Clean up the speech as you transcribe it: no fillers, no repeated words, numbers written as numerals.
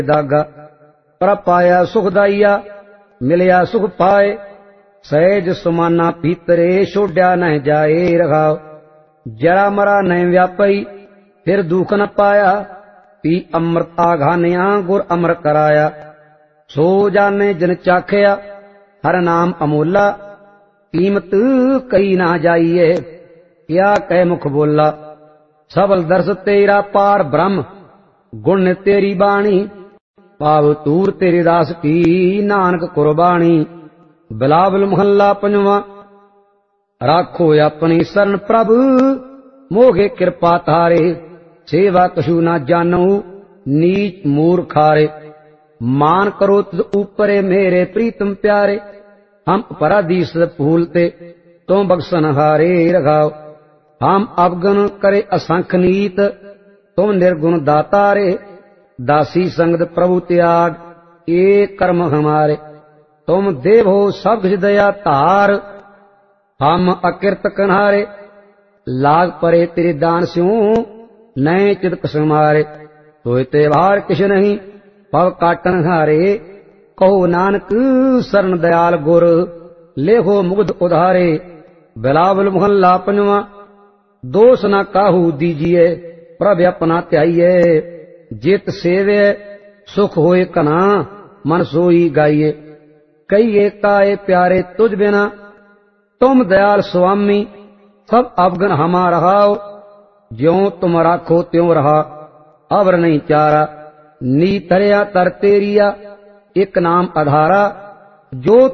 दागा। पर पाया सुखदाइया मिलया सुख पाए, सहज सुमाना भीतरे छोड्या न जाए रघाव। जरा मरा न व्यापई फिर दुख न पाया, पी अमृत आघानिया गुर अमर कराया। सो जाने जिन चाखया हर नाम अमोला, कीमत कही ना जाइए क्या कह मुख बोला। सबल दर्श तेरा पार ब्रह्म गुण तेरी बाणी, पाव तूर तेरे दास की नानक कुर्बानी। बिलावल महला पंजवा। राखो अपनी शरण प्रभु मोगे कृपा तारे, सेवा कछु ना जानो नीच मूर्खारे। मान करो तुझ ऊपरे मेरे प्रीतम प्यारे, हम अपराधी सब भूलते तुम बख्शन हारे रघाओ। हम अवगुण करे असंख नीत तुम निर्गुण दातारे, दासी संगत प्रभु त्याग एक कर्म हमारे। तुम देव हो सब कुछ दया धार, हम अकृत कन्हारे। लाग परे तेरे दान स्यों नए चित समारे, सोए ते भार किश नहीं पव काटन हारे। कहो नानक शरण दयाल गुर लेहो मुग्ध उधारे। बिलावल मोहल्ला पंजवा। दोष न काहू दीजिए प्रभ अपना त्याइए, जित सेवे सुख होए कना मन सोई गाइए। कहिए काए प्यारे तुझ बिना तुम दयाल स्वामी, सब अवगुण हमारा रहाओ। ज्यों तुम राखो त्यों रहा अवर नहीं चारा। नी तरया तर तेरिया एक नाम आधारा, जो